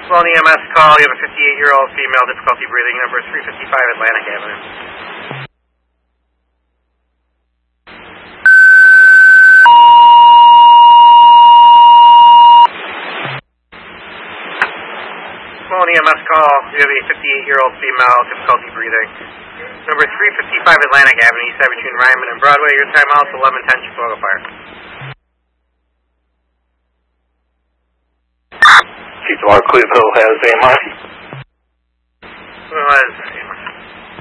Well, an EMS call. You have a 58-year-old female, difficulty breathing, number 355 Atlantic Avenue. Well, an EMS call. You have a 58-year-old female, difficulty breathing, number 355 Atlantic Avenue, east side between Ryman and Broadway. Your timeout's 11:10, Chicago Fire. Chief Clark Cleveland has AMI. Well,